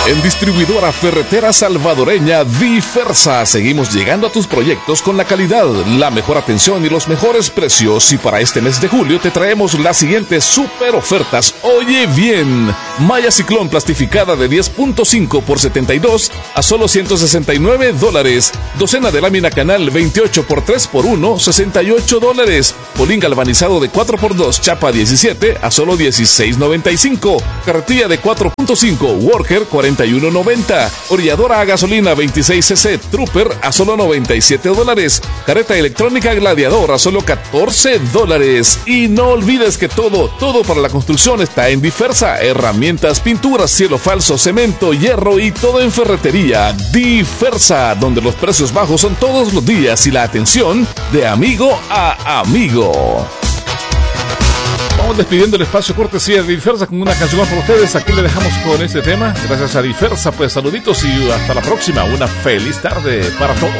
En Distribuidora Ferretera Salvadoreña Diversa seguimos llegando a tus proyectos con la calidad, la mejor atención y los mejores precios. Y para este mes de julio te traemos las siguientes super ofertas. Oye bien, malla ciclón plastificada de 10.5 por 72 a solo $169. Docena de lámina canal 28 por 3 por 1, $68. Polín galvanizado de 4x2 chapa 17 a solo $16.95. Carretilla de 4.5 Worker 41.90. Orilladora a gasolina 26cc Trooper a solo $97. Carreta electrónica Gladiador a solo $14. Y no olvides que todo para la construcción está en Diversa. Herramientas, pinturas, cielo falso, cemento, hierro y todo en ferretería. Diversa, donde los precios bajos son todos los días y la atención de amigo a amigo. Vamos despidiendo el espacio cortesía de Diversa con una canción más para ustedes. Aquí le dejamos con este tema. Gracias a Diversa, pues saluditos y hasta la próxima. Una feliz tarde para todos.